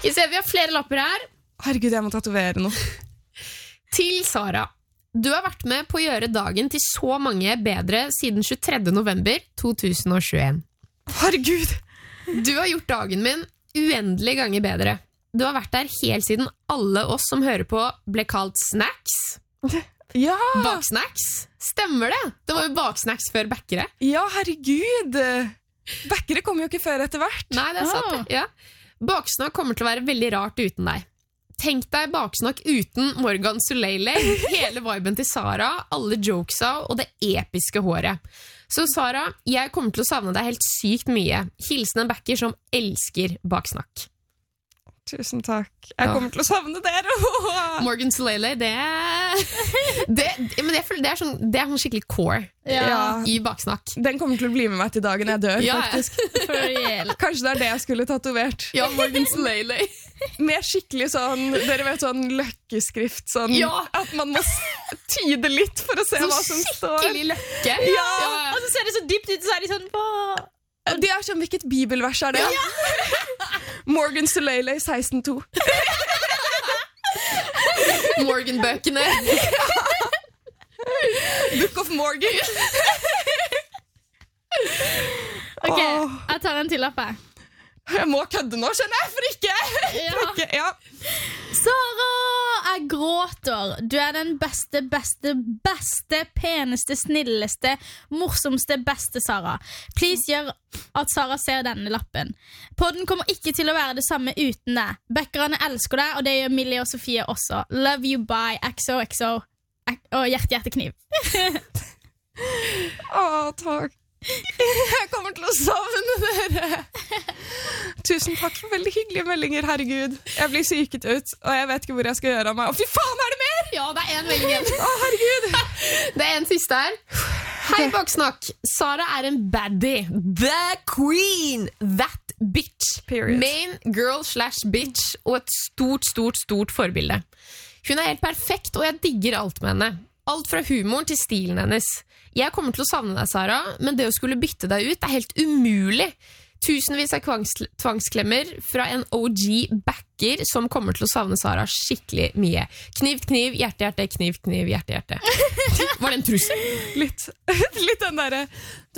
Vi har flere lapper her. Herregud, jeg må tatovere noe. Til Sara. Du har vært med på å gjøre dagen til så mange bedre siden 23. november 2021. Herregud! Du har gjort dagen min uendelig ganger bedre. Du har vært der helt siden alle oss som hører på ble kalt snacks. Ja! Baksnacks. Stemmer det? Det var jo baksnacks før backere. Ja, herregud! Backere kommer jo ikke før etter hvert. Nei, det er sant det. Ja. Baksnakk kommer til å være veldig rart uten deg. Tenk deg baksnakk uten Morgan Soleile, hele viben til Sara, alle jokesa og det episke håret. Så Sara, jeg kommer til å savne deg helt sykt mye. Hilsen en backer som elsker baksnakk. Tusen takk. Jeg kommer til å savne dere. Morgan Soleile, det er sånn skikkelig core i baksnakk. Den kommer til å bli med meg til dagen jeg dør, faktisk. Kanskje det er det jeg skulle tatovert. Ja, Morgan Soleile. Med skikkelig sånn, dere vet sånn løkkeskrift, sånn at man må tyde litt for å se hva som står. Skikkelig løkke. Ja. Og så ser det så dypt ut, så er de sånn, hva? Det er sånn, hvilket bibelvers er det? Ja. Morgan Soleile 16:2. Morgan-bøkene. Book of Morgan. Ok, jeg tar en til opp her. Jeg må kødde nå, skjønner jeg, for ikke. Ja. Sara, jeg gråter. Du er den beste, peneste, snilleste, morsomste, beste Sara. Please gjør at Sara ser denne lappen. Podden kommer ikke til å være det samme uten deg. Backerne elsker deg, og det gjør Millie og Sofie også. Love you, bye, XOXO. Og hjerte-kniv. Takk. Jeg kommer til å savne dere. Tusen takk for veldig hyggelige meldinger, herregud. Jeg blir syket ut, og jeg vet ikke hvor jeg skal gjøre av meg. Fy faen, er det mer? Ja, det er en melding igjen. Herregud. Det er en siste her. Hei, baksnakk. Sara er en baddie. The queen. That bitch. Period. Main girl / bitch. Og et stort forbilde. Hun er helt perfekt, og jeg digger alt med henne. Alt fra humoren til stilen hennes. Jeg kommer til å savne deg, Sara, men det å skulle bytte deg ut er helt umulig. Tusenvis av tvangsklemmer fra en OG backer som kommer til å savne Sara skikkelig mye. Kniv, kniv, hjerte, hjerte, kniv, kniv, hjerte, hjerte. Var det en trussel? Litt den derre